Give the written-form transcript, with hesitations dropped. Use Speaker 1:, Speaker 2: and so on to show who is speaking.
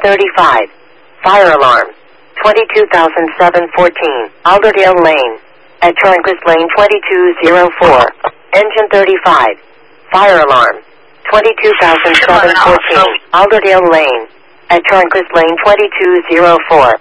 Speaker 1: 35. Fire alarm. 22,714. Alderdale Lane. At Turnquist Lane 2204. Engine 35. Fire alarm. 22,714. Alderdale Lane. At Turnquist Lane 2204.